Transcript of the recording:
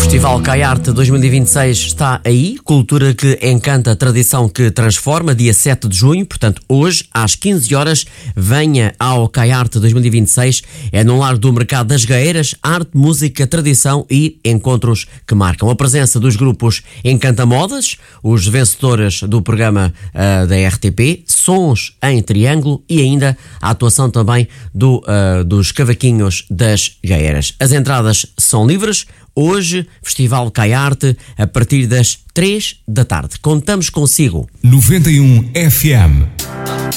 Festival Caiarte 2026 está aí, cultura que encanta, tradição que transforma, dia 7 de junho, portanto hoje às 15 horas, venha ao Caiarte 2026, é no Lar do Mercado das Gaeiras, arte, música, tradição e encontros que marcam. A presença dos grupos Encanta Modas, os vencedores do programa da RTP, Sons em Triângulo e ainda a atuação também dos Cavaquinhos das Gaeiras. As entradas são livres. Hoje, Festival Caiarte, a partir das 3 da tarde. Contamos consigo. 91 FM.